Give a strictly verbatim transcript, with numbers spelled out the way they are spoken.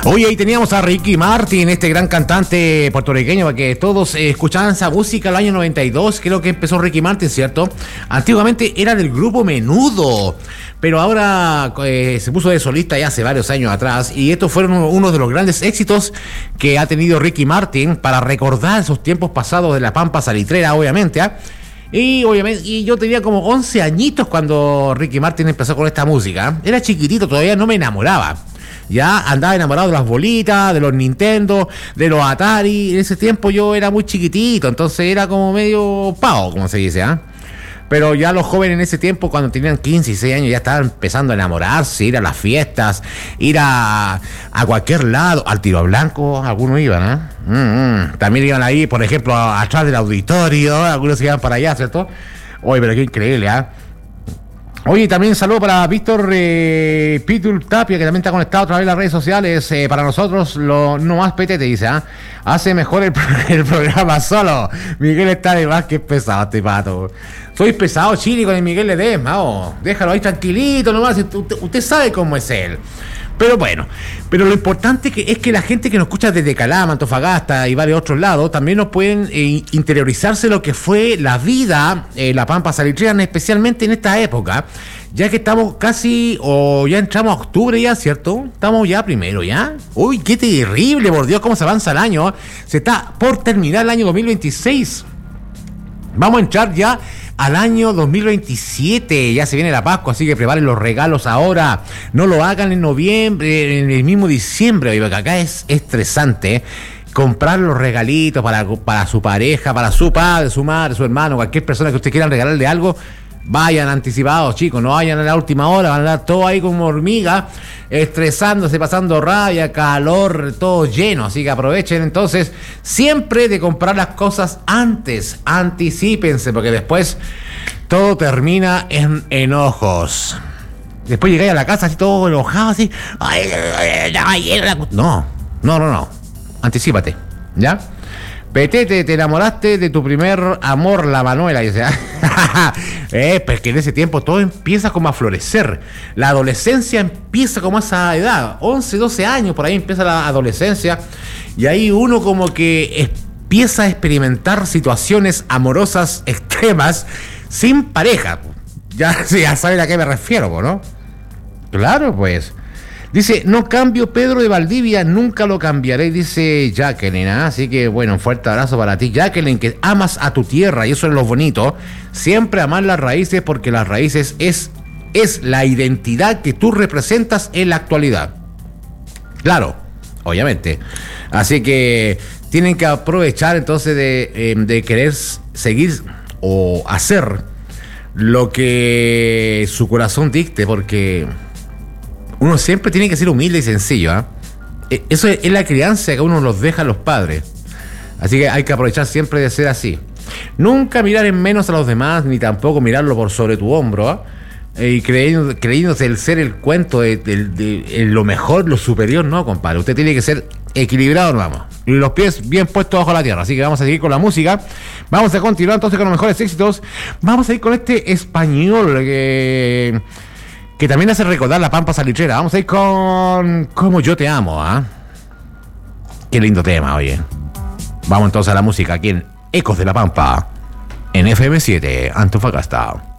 Oye, ahí teníamos a Ricky Martin, este gran cantante puertorriqueño, porque todos eh, escuchaban esa música el año noventa y dos, creo que empezó Ricky Martin, ¿cierto? Antiguamente era del grupo Menudo, pero ahora eh, se puso de solista ya hace varios años atrás, y estos fueron uno, uno de los grandes éxitos que ha tenido Ricky Martin para recordar esos tiempos pasados de la Pampa Salitrera, obviamente, ¿eh? Y obviamente, y yo tenía como once añitos cuando Ricky Martin empezó con esta música. Era chiquitito, todavía no me enamoraba. Ya andaba enamorado de las bolitas, de los Nintendo, de los Atari. En ese tiempo yo era muy chiquitito, entonces era como medio pavo, como se dice, ¿ah? ¿eh? Pero ya los jóvenes en ese tiempo, cuando tenían quince y dieciséis años, ya estaban empezando a enamorarse, ir a las fiestas, ir a, a cualquier lado, al Tiro Blanco, algunos iban, ¿eh? Mm, mm. También iban ahí, por ejemplo, a, atrás del auditorio, algunos iban para allá, ¿cierto? Oye, pero qué increíble, ¿ah? ¿eh? Oye, también saludo para Víctor eh, Pitul Tapia, que también está conectado a través de las redes sociales. Eh, para nosotros, lo no más P T, te dice, ¿ah? ¿eh? Hace mejor el, el programa solo. Miguel está de más que pesado, este pato. Soy pesado, Chile, con el Miguel Ledesma, oh. Déjalo ahí tranquilito nomás. Usted, usted sabe cómo es él. Pero bueno, pero lo importante que es que la gente que nos escucha desde Calama, Antofagasta y varios otros lados, también nos pueden eh, interiorizarse lo que fue la vida, eh, la Pampa Salitrera, especialmente en esta época, ya que estamos casi, o ya entramos a octubre ya, ¿cierto? Estamos ya primero, ¿ya? Uy, qué terrible, por Dios, cómo se avanza el año. Se está por terminar el año dos mil veintiséis. Vamos a entrar ya al año dos mil veintisiete, ya se viene la Pascua, así que preparen los regalos ahora. No lo hagan en noviembre, en el mismo diciembre, porque acá es estresante, ¿eh? Comprar los regalitos para, para su pareja, para su padre, su madre, su hermano, cualquier persona que usted quiera regalarle algo. Vayan anticipados, chicos, no vayan a la última hora, van a andar todo ahí como hormiga, estresándose, pasando rabia, calor, todo lleno, así que aprovechen entonces siempre de comprar las cosas antes, anticípense, porque después todo termina en enojos. Después llegáis a la casa así todo enojado, así, ay, ay, ay, ay, no, no, no, no, anticípate, ¿ya? Petete, te enamoraste de tu primer amor, la Manuela, dice. eh, pues que en ese tiempo todo empieza como a florecer. La adolescencia empieza como a esa edad, once, doce años, por ahí empieza la adolescencia. Y ahí uno como que empieza a experimentar situaciones amorosas extremas sin pareja. Ya, ya saben a qué me refiero, ¿no? Claro, pues. Dice, no cambio Pedro de Valdivia, nunca lo cambiaré, dice Jacqueline, ¿eh? Así que bueno, un fuerte abrazo para ti, Jacqueline, que amas a tu tierra, y eso es lo bonito, siempre amar las raíces, porque las raíces es, es la identidad que tú representas en la actualidad. Claro, obviamente. Así que tienen que aprovechar entonces de, eh, de querer seguir o hacer lo que su corazón dicte, porque uno siempre tiene que ser humilde y sencillo, ¿eh? Eso es, es la crianza que uno los deja a los padres. Así que hay que aprovechar siempre de ser así. Nunca mirar en menos a los demás, ni tampoco mirarlo por sobre tu hombro, ¿eh? Y creyendo, creyéndose el ser el cuento de, de, de, de lo mejor, lo superior, no, compadre. Usted tiene que ser equilibrado, vamos. Y los pies bien puestos bajo la tierra. Así que vamos a seguir con la música. Vamos a continuar entonces con los mejores éxitos. Vamos a ir con este español que... que también hace recordar la Pampa Salitrera. Vamos a ir con Como yo te amo, ¿ah? ¿eh? Qué lindo tema, oye. Vamos entonces a la música aquí en Ecos de la Pampa, en F M siete, Antofagasta.